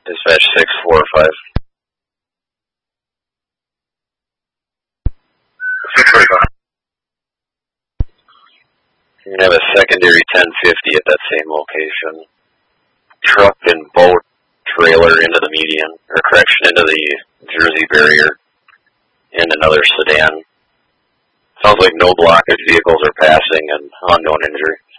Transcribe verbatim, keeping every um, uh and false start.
Dispatch six four five. six forty-five. You have a secondary ten fifty at that same location. Truck and boat trailer into the median, or correction, into the Jersey barrier, and another sedan. Sounds like no blockage vehicles are passing and unknown injury.